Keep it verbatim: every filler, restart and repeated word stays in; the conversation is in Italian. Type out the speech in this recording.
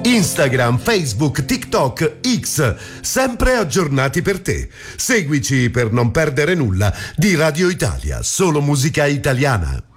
Instagram, Facebook, TikTok, X, sempre aggiornati per te. Seguici per non perdere nulla di Radio Italia, solo musica italiana.